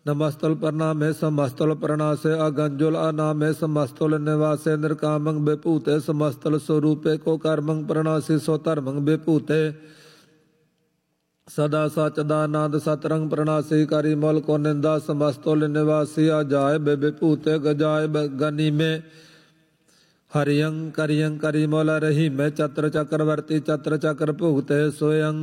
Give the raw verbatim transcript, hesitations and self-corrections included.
नमस्तुल प्रणामे समस्तुल प्रणासे अगंजुल अनामे समस्तुल निवासे निर्कामं विभूते समस्तुल स्वरूपे को कर्मं प्रणासी सो धर्मं विभूते सदा सचदानंद सतरंग प्रणासी करी मोल को निंदा समस्तुल निवासी अजाय विभूते गजाय गनी में हरियं करियं करी मोल रही में चत्र चक्रवर्ती चत्र चक्र भुगते स्वयं